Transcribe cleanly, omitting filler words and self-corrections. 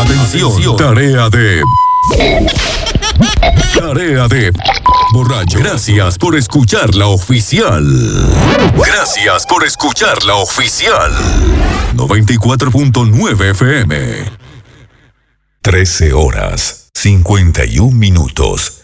Atención. Tarea de borracho. Gracias por escuchar la oficial. Gracias por escuchar la oficial. 94.9 FM. 13 horas, 51 minutos.